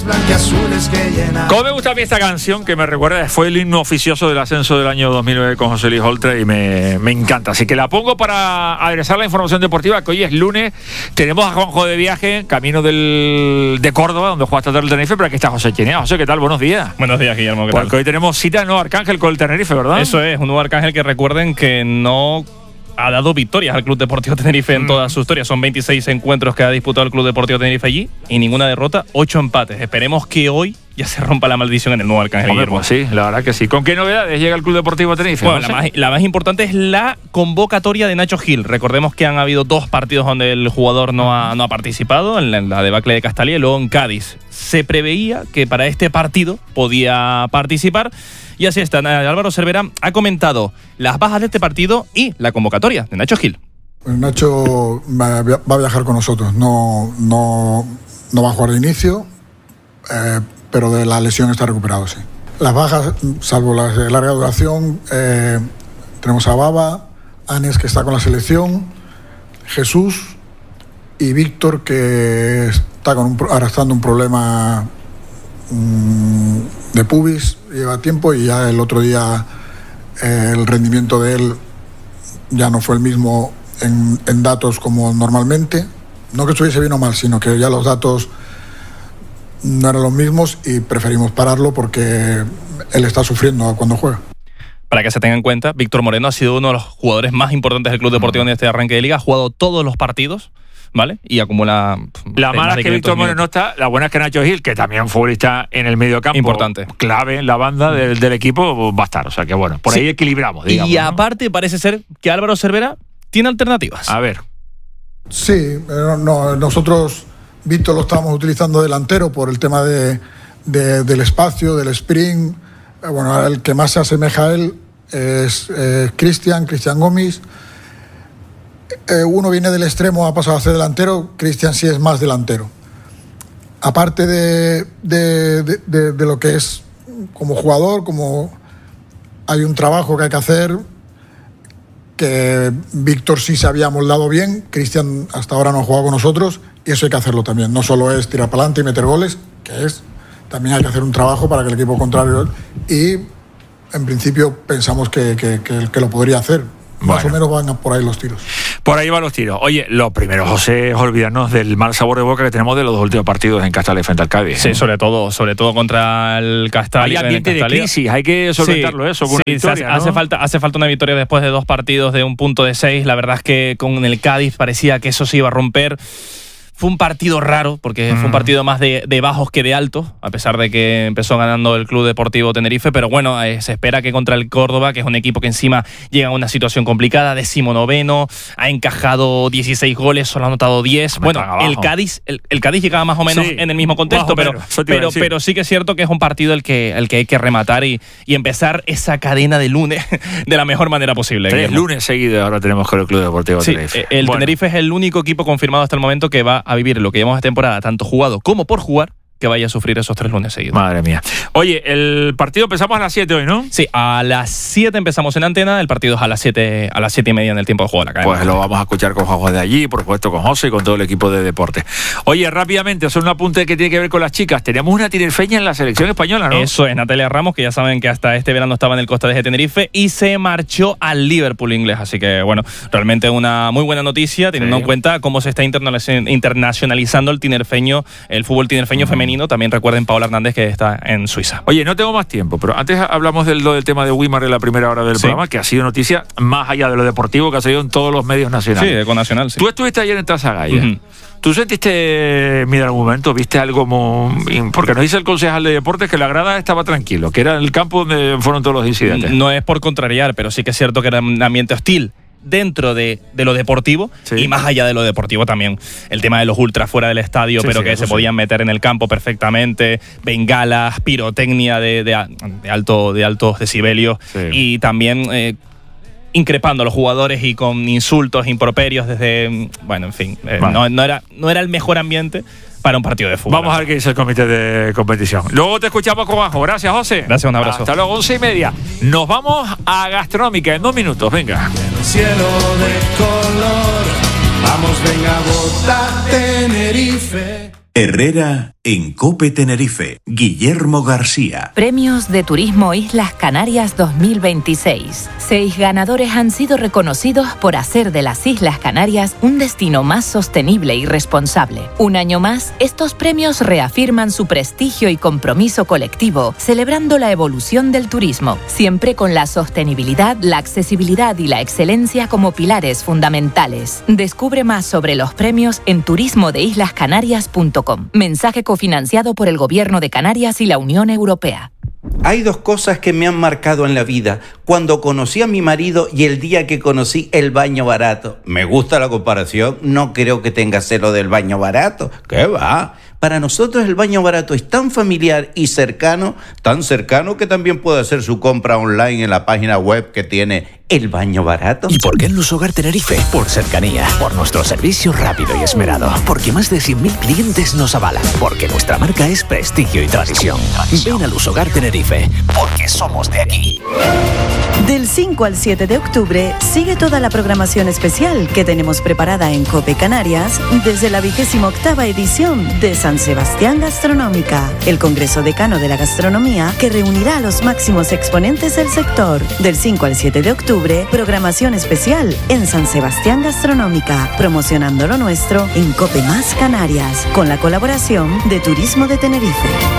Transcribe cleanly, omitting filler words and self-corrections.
Como me gusta a mí esta canción, que me recuerda, fue el himno oficioso del ascenso del año 2009 con José Luis Oltra, y me encanta. Así que la pongo para adresar la información deportiva, que hoy es lunes. Tenemos a Juanjo de viaje, camino de Córdoba, donde juega esta tarde el Tenerife, pero aquí está José Chinea. José, ¿qué tal? Buenos días. Buenos días, Guillermo. ¿Qué tal? Porque hoy tenemos cita de Nuevo Arcángel con el Tenerife, ¿verdad? Eso es, un Nuevo Arcángel que recuerden que no ha dado victorias al Club Deportivo Tenerife en toda su historia. Son 26 encuentros que ha disputado el Club Deportivo Tenerife allí y ninguna derrota, 8 empates. Esperemos que hoy ya se rompa la maldición en el Nuevo Arcángel. Hombre, pues sí, la verdad que sí. ¿Con qué novedades llega el Club Deportivo Tenerife? Bueno, la más importante es la convocatoria de Nacho Gil. Recordemos que han habido 2 partidos donde el jugador no ha participado, en la debacle de Castalia y luego en Cádiz. Se preveía que para este partido podía participar. Y así está, Álvaro Cervera ha comentado las bajas de este partido y la convocatoria de Nacho Gil. Nacho va a viajar con nosotros, no va a jugar de inicio, pero de la lesión está recuperado, sí. Las bajas, salvo las de larga duración, tenemos a Baba, Anes, que está con la selección, Jesús y Víctor, que está arrastrando un problema de pubis, lleva tiempo, y ya el otro día el rendimiento de él ya no fue el mismo en datos como normalmente. No que estuviese bien o mal, sino que ya los datos no eran los mismos y preferimos pararlo porque él está sufriendo cuando juega. Para que se tenga en cuenta, Víctor Moreno ha sido uno de los jugadores más importantes del Club Deportivo en este arranque de liga, ha jugado todos los partidos, ¿vale? Y acumula... La mala es que Víctor Moreno no está, la buena es que Nacho Gil, que también futbolista en el medio campo, importante, clave en la banda del equipo, va a estar. O sea que bueno, por ahí equilibramos, digamos. Y aparte parece ser que Álvaro Cervera tiene alternativas. A ver. Sí, nosotros, Víctor lo estábamos utilizando delantero por el tema del espacio, del sprint. Bueno, el que más se asemeja a él es Cristian Gómez. Uno viene del extremo, ha pasado a ser delantero. Cristian sí es más delantero. Aparte de lo que es como jugador, como hay un trabajo que hay que hacer, que Víctor sí se había moldado bien, Cristian hasta ahora no ha jugado con nosotros, y eso hay que hacerlo también. No solo es tirar para adelante y meter goles, también hay que hacer un trabajo para que el equipo contrario, y en principio pensamos que lo podría hacer. Bueno. Más o menos van por ahí los tiros. Por ahí van los tiros. Oye, lo primero, José, es olvidarnos del mal sabor de boca que tenemos de los 2 últimos partidos en Castalia frente al Cádiz. Sí, sobre todo contra el Castalia. Hay ambiente de crisis, hay que solventarlo eso con una victoria, ¿no? hace falta una victoria después de 2 partidos de un punto de 6. La verdad es que con el Cádiz parecía que eso se iba a romper. Fue un partido raro, porque fue un partido más de bajos que de altos, a pesar de que empezó ganando el Club Deportivo Tenerife, pero bueno, se espera que contra el Córdoba, que es un equipo que encima llega a una situación complicada, 19º, ha encajado 16 goles, solo ha anotado 10. Bueno, el Cádiz llegaba más o menos en el mismo contexto, pero sí que es cierto que es un partido el que hay que rematar y empezar esa cadena de lunes de la mejor manera posible. 3 lunes seguidos ahora tenemos con el Club Deportivo Tenerife. Tenerife es el único equipo confirmado hasta el momento que va a vivir lo que llamamos de temporada, tanto jugado como por jugar, que vaya a sufrir esos 3 lunes seguidos. Madre mía. Oye, el partido empezamos a las 7 hoy, ¿no? Sí, a las 7 empezamos en antena, el partido es a las 7:30 en el tiempo de juego de la cadena. Pues lo vamos a escuchar con Juanjo de allí, por supuesto con José y con todo el equipo de deporte. Oye, rápidamente, hacer un apunte que tiene que ver con las chicas. Tenemos una tinerfeña en la selección española, ¿no? Eso es, Natalia Ramos, que ya saben que hasta este verano estaba en el Costa de Tenerife y se marchó al Liverpool inglés. Así que, bueno, realmente una muy buena noticia, teniendo en cuenta cómo se está internacionalizando el fútbol tinerfeño femenino. También recuerden Paola Hernández, que está en Suiza. Oye, no tengo más tiempo, pero antes hablamos del tema de Wimar en la primera hora del programa, que ha sido noticia más allá de lo deportivo, que ha salido en todos los medios nacionales. Sí, Econacional, sí. Tú estuviste ayer en Trasagaya. ¿Tú sentiste, mira, algún momento, viste algo porque nos dice el concejal de deportes que la grada estaba tranquilo, que era el campo donde fueron todos los incidentes? No es por contrariar, pero sí que es cierto que era un ambiente hostil dentro de lo deportivo, y más allá de lo deportivo también el tema de los ultras fuera del estadio, pero que se podían meter en el campo perfectamente, bengalas, pirotecnia de altos decibelios, y también increpando a los jugadores y con insultos, improperios desde, bueno, en fin, no era el mejor ambiente para un partido de fútbol. Vamos a ver qué dice el comité de competición. Luego te escuchamos con Bajo. Gracias, José. Gracias, un abrazo. Hasta luego, 11:30. Nos vamos a Gastronómica en 2 minutos. Venga. Cielo de color, vamos, venga, bota Tenerife. Herrera En COPE Tenerife, Guillermo García. Premios de Turismo Islas Canarias 2026. 6 ganadores han sido reconocidos por hacer de las Islas Canarias un destino más sostenible y responsable. Un año más, estos premios reafirman su prestigio y compromiso colectivo, celebrando la evolución del turismo, siempre con la sostenibilidad, la accesibilidad y la excelencia como pilares fundamentales. Descubre más sobre los premios en turismodeislascanarias.com. Mensaje cofinanciado por el Gobierno de Canarias y la Unión Europea. Hay 2 cosas que me han marcado en la vida. Cuando conocí a mi marido y el día que conocí el baño barato. Me gusta la comparación, no creo que tenga celo del baño barato. ¿Qué va? Para nosotros el baño barato es tan familiar y cercano, tan cercano que también puede hacer su compra online en la página web que tiene El Baño Barato. ¿Y por qué en Lusogar Tenerife? Por cercanía, por nuestro servicio rápido y esmerado, porque más de 100.000 clientes nos avalan, porque nuestra marca es prestigio y tradición. Ven a Lusogar Tenerife, porque somos de aquí. Del 5 al 7 de octubre sigue toda la programación especial que tenemos preparada en COPE Canarias desde la 28ª edición de San Sebastián Gastronómica, el Congreso Decano de la Gastronomía que reunirá a los máximos exponentes del sector. Del 5 al 7 de octubre, programación especial en San Sebastián Gastronómica, promocionando lo nuestro en COPE Más Canarias, con la colaboración de Turismo de Tenerife.